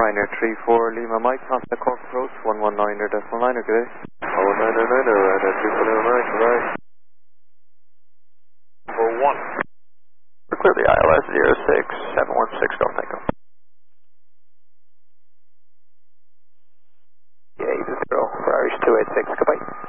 34 Lima Mike, contact Cork Approach 119er decimal 9er, good day. 119er, right at 2 Lima Mike, right. 1. Clear the ILS 06716, don't think of. Yeah, 80, Irish 286, goodbye.